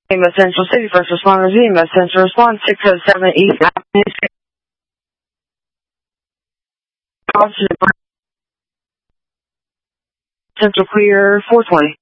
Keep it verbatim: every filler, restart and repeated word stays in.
E M S Central City, first responders, E M S Central Response, six oh seven East Avenue. Officer Central Clear, four twenty.